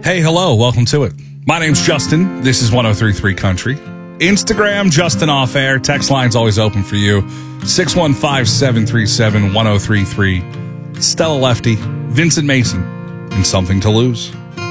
Hey, hello, welcome to it. My name's Justin. This is 103.3 Country. Instagram, Justin Off Air. Text line's always open for you. 615-737-1033. Stella Lefty, Vincent Mason, and Something to Lose.